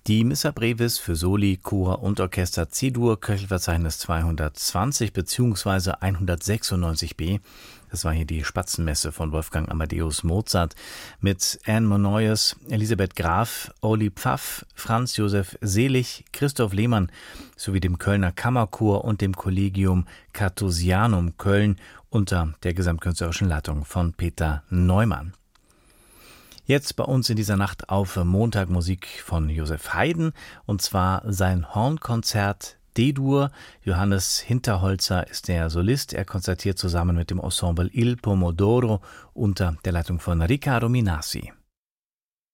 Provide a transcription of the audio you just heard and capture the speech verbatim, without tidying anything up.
Die Missa Brevis für Soli, Chor und Orchester C-Dur, Köchelverzeichnis zweihundertzwanzig bzw. hundertsechsundneunzig b. Das war hier die Spatzenmesse von Wolfgang Amadeus Mozart mit Anne Monoyes, Elisabeth Graf, Oli Pfaff, Franz Josef Selig, Christoph Lehmann sowie dem Kölner Kammerchor und dem Collegium Carthusianum Köln unter der gesamtkünstlerischen Leitung von Peter Neumann. Jetzt bei uns in dieser Nacht auf Montag Musik von Josef Haydn, und zwar sein Hornkonzert D-Dur. Johannes Hinterholzer ist der Solist. Er konzertiert zusammen mit dem Ensemble Il Pomodoro unter der Leitung von Riccardo Minassi.